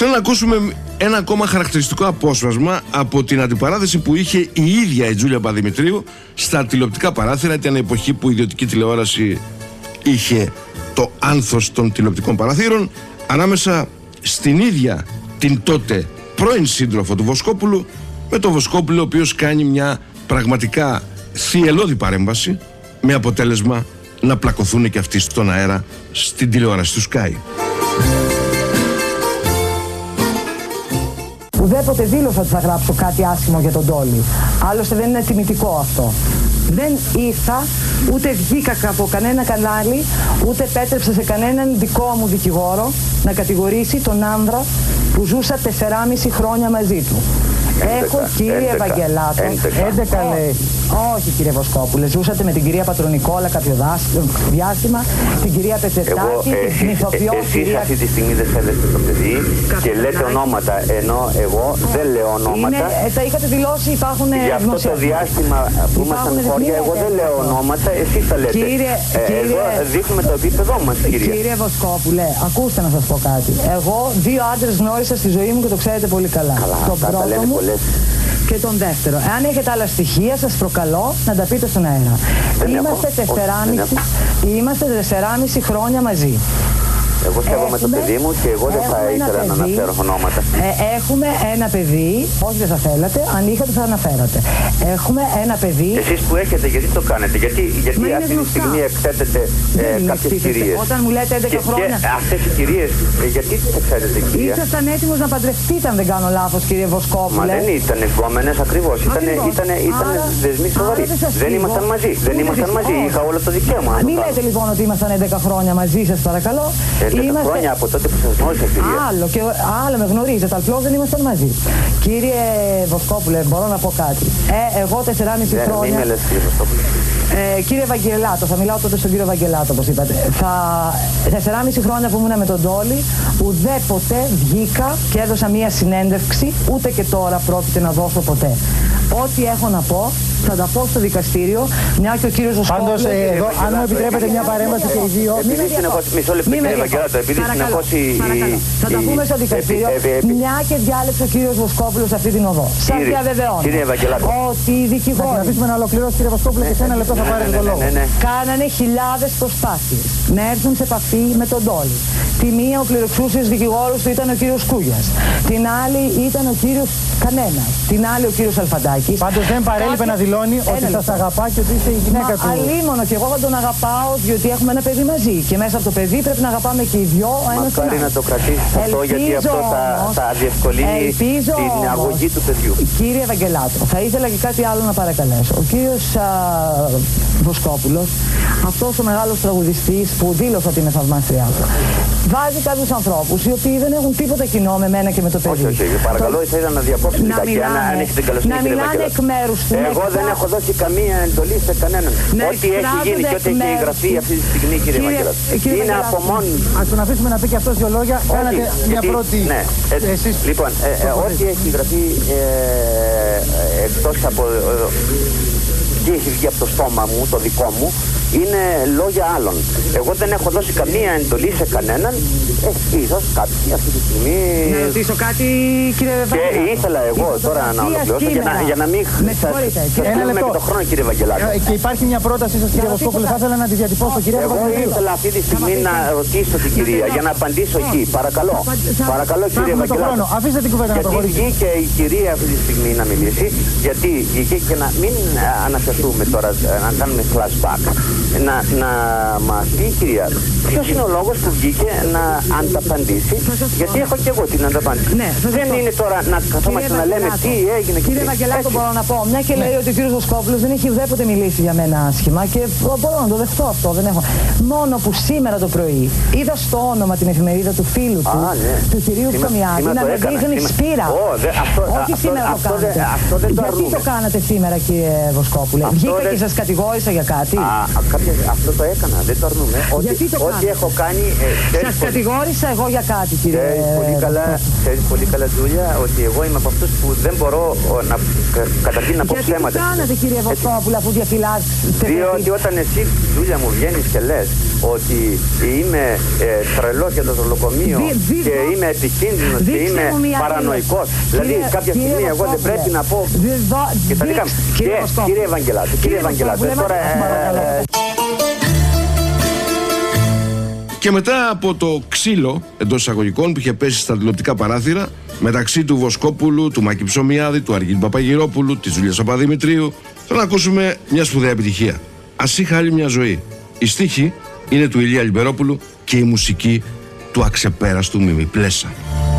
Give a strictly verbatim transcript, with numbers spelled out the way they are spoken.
Θέλω να ακούσουμε ένα ακόμα χαρακτηριστικό απόσπασμα από την αντιπαράθεση που είχε η ίδια η Τζούλια Παπαδημητρίου στα τηλεοπτικά παράθυρα. Ήταν η εποχή που η ιδιωτική τηλεόραση είχε το άνθος των τηλεοπτικών παραθύρων, ανάμεσα στην ίδια την τότε πρώην σύντροφο του Βοσκόπουλου με τον Βοσκόπουλο, ο οποίος κάνει μια πραγματικά θυελώδη παρέμβαση, με αποτέλεσμα να πλακωθούν και αυτοί στον αέρα στην τηλεόραση του Sky. Ουδέποτε δήλωσα ότι θα γράψω κάτι άσχημο για τον Τόλι. Άλλωστε δεν είναι τιμητικό αυτό. Δεν ήρθα, ούτε βγήκα από κανένα κανάλι, ούτε επέτρεψα σε κανέναν δικό μου δικηγόρο να κατηγορήσει τον άνδρα που ζούσα τεσσεράμισι χρόνια μαζί του. Έχω, κύριε Ευαγγελάτο, έντεκα λέει. Όχι, κύριε Βοσκόπουλε, ζούσατε με την κυρία Πατρονικόλα κάποιο διάστημα, την κυρία Πετσετάκη, την ηθοποιό κυρία... Εσείς αυτή τη στιγμή δεν θέλετε το παιδί και λέτε ονόματα, ενώ εγώ δεν λέω ονόματα. Τα είχατε δηλώσει, υπάρχουν γνωσίες. Για αυτό το διάστημα που ήμασταν χώρια, εγώ δεν λέω ονόματα, εσείς τα λέτε. Εδώ δείχνουμε το επίπεδό μας, κυρία. Κύριε Βοσκόπουλε, ακούστε να σας πω κάτι. Εγώ δύο άντρες γνώρισα στη ζωή μου και το ξέρετε πολύ καλά. Τον πρώτο μου και τον δεύτερο. Εάν έχετε άλλα στοιχεία, σας προκαλώ να τα πείτε στον αέρα. Είμαστε τεσσεράμισι χρόνια μαζί. Εγώ σέβομαι το παιδί μου και εγώ δεν θα ήθελα να αναφέρω ονόματα. Ε, έχουμε ένα παιδί, όχι δεν θα θέλατε, αν είχατε θα αναφέρατε. Έχουμε ένα παιδί. Εσείς που έχετε, γιατί το κάνετε, γιατί, γιατί αυτή τη στιγμή εκθέτετε ε, κάποιες κυρίες. Όταν μου λέτε έντεκα χρόνια. Και αυτές οι κυρίες, ε, γιατί τις εκθέτετε, κυρία? Ήσασταν έτοιμος να παντρευτείτε, αν δεν κάνω λάθος, κύριε Βοσκόπουλε. Μα δεν ήταν γκόμενες ακριβώς. Ήταν δεσμοί σοβαροί. Δεν ήμασταν μαζί. Δεν ήμασταν μαζί. Είχα όλο το δικαίωμα. Μην λέτε λοιπόν ότι ήμασταν έντεκα χρόνια μαζί, σας παρακαλώ. έντεκα χρόνια από τότε που σας γνώρισα, κυρία. Άλλο, και άλλο με γνωρίζετε, απλώς δεν ήμασταν μαζί. Κύριε Βοσκόπουλε, μπορώ να πω κάτι. Ε, εγώ τεσσεράμισι ναι, χρόνια. Μην με λες, κύριε Βοσκόπουλε. Ε, κύριε Βαγγελάτο, θα μιλάω τότε στον κύριο Βαγγελάτο, όπως είπατε. Θα... Τεσσεράμισι χρόνια που ήμουν με τον Τόλι, ουδέποτε βγήκα και έδωσα μία συνέντευξη, ούτε και τώρα πρόκειται να δώσω ποτέ. Ό,τι έχω να πω, θα τα πω στο δικαστήριο, μια και ο κύριος Βοσκόπουλος... Πάντως, ε, εδώ, αν μου επιτρέπετε μια παρέμβαση και οι δύο... Επειδή συνεχώς, μισό λεπτό κύριε Βαγγελάτο, επειδή συνεχώς η... Θα τα πούμε στο δικαστήριο, μια και διάλεξε ο κύριος Βοσκόπουλος αυτή την οδό. Σας διαβεβαιώνω ότι οι δικηγόροι... Να αφήσουμε να ολοκληρώσει, κύριε Βοσκόπουλο, και σε ένα λεπτό θα πάρετε το λόγο. Κάνανε χιλιάδες προσπάθειες να έρθουν σε επαφή με τον Τόλι. Τη μία ο πληροξούσιος δικηγόρος του ήταν ο κύριος Κούγιας. Την άλλη ήταν ο κύριος Κανένας. Την άλλη ο κύριος Αλφαντάκης. Πάντως δεν παρέλειπε να δηλώνει ότι σας αγαπά και ότι είστε η γυναίκα του. Αλίμονο, και εγώ θα τον αγαπάω διότι έχουμε ένα παιδί μαζί. Και μέσα από το παιδί πρέπει να αγαπάμε και οι δυο ο ένας τον άλλο. Μακάρι να το κρατήσεις αυτό, γιατί αυτό θα, θα διευκολύνει ελπίζω, την αγωγή του παιδιού. Κύριε Ευαγγελάτο, θα ήθελα και κάτι άλλο να παρακαλέσω. Ο κύριος α, Βοσκόπουλος, αυτός ο μεγάλος τραγουδιστής που δήλωσα ότι είναι θαυμάστριά του, βάζει κάποιους ανθρώπους οι οποίοι δεν έχουν τίποτα κοινό με μένα και με το παιδί. Όχι, όχι, παρακαλώ, το... ήθελα να διακόψω την κακία, αν έχετε καλοσύνη, κύριε Βαγγελάτο. Εγώ δεν έχω δώσει καμία εντολή σε κανέναν. Ό,τι έχει γίνει και ό,τι έχει εγγραφεί αυτή τη στιγμή, κύριε Βαγγελάτο, είναι από μόνοι. Ας τον αφήσουμε να πει και αυτός δύο λόγια. Κάνατε μια πρώτη. Ναι, λοιπόν, ό,τι έχει εγγραφεί εκτός από... τι έχει βγει από το στόμα μου, το δικό μου, είναι λόγια άλλων. Εγώ δεν έχω δώσει καμία εντολή σε κανέναν. Ε, ίσως κάποιοι αυτή τη στιγμή... Να ρωτήσω κάτι, κύριε Βαγγελάτο. Και ήθελα εγώ τώρα να ολοκληρώσω για να, για να μην χάσουμε και το χρόνο, κύριε Βαγγελάτο. Ε, και υπάρχει μια πρόταση σας, κύριε Βοσκόπουλε, θα ήθελα να τη διατυπώσω, κύριε Βαγγελάτο. Εγώ ήθελα αυτή τη στιγμή να ρωτήσω την κυρία για να απαντήσω εκεί. Παρακαλώ. Παρακαλώ, κύριε Βαγγελάτο. Αφήστε την κουβέντα να προχωρήσει. Γιατί βγήκε η κυρία αυτή τη στιγμή να μιλήσει, γιατί βγήκε και να μην αναφερθούμε τώρα, να κάνουμε flashback. Να, να μας πει η κυρία ποιος είναι ο λόγος που βγήκε να ανταπαντήσει, γιατί έχω και εγώ την ανταπάντηση. Ναι, δεν είναι τώρα να καθόμαστε να λέμε τι έγινε. Κύριε Βαγγελάτο, μπορώ να πω, μια και λέει ότι ο κύριος Βοσκόπουλος δεν έχει ουδέποτε μιλήσει για μένα άσχημα και μπορώ να το δεχτώ αυτό, δεν έχω. Μόνο που σήμερα το πρωί είδα στο όνομα την εφημερίδα του φίλου του, Α, ναι. του κυρίου Ψωμιάδη, να με δείχνει σπήρα. Όχι σήμερα το κάνετε. Γιατί το κάνατε σήμερα, κύριε Βοσκόπουλε? Βγήκα και σας κατηγόρησα για κάτι. Αυτό το έκανα, δεν το αρνούμε. Γιατί το ό,τι έχω κάνει... Ε, Σας πολύ... κατηγόρησα εγώ για κάτι, κύριε. Ξέρεις πολύ καλά, ξέρεις πολύ καλά, Τζούλια, ότι εγώ είμαι από αυτούς που δεν μπορώ να, καταρχήν να πω ψέματα. Γιατί το κάνατε, κύριε Βοσκόπουλα, αφού διαφυλάξετε? Διότι όταν εσύ, Τζούλια, μου βγαίνεις και λες ότι είμαι ε, τρελός για το νοσοκομείο και είμαι επικίνδυνος και είμαι παρανοϊκός. Δηλαδή κάποια στιγμή εγώ δεν πρέπει να πω και τα δικά μου. Κύριε Ευαγγελάτου, κύριε Ευαγγελάτου, τώρα... Και μετά από το ξύλο εντός εισαγωγικών που είχε πέσει στα τηλεοπτικά παράθυρα μεταξύ του Βοσκόπουλου, του Μάκη Ψωμιάδη, του Αργύρη Παπαγυρόπουλου, της Τζούλιας Παπαδημητρίου, θέλω να ακούσουμε μια σπουδαία επιτυχία. Ας είχα άλλη μια ζωή. Η στίχη είναι του Ηλία Λιμπερόπουλου και η μουσική του αξεπέραστου Μιμιπλέσα.